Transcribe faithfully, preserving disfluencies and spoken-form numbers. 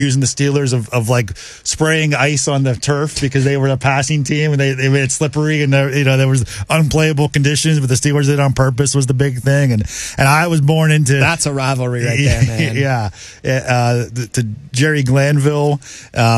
Using the Steelers of, of like spraying ice on the turf because they were a passing team and they, they made it slippery and there, you know there was unplayable conditions, but the Steelers did it on purpose was the big thing. And and I was born into that's a rivalry right there, man. Yeah, uh, to Jerry Glanville. Uh,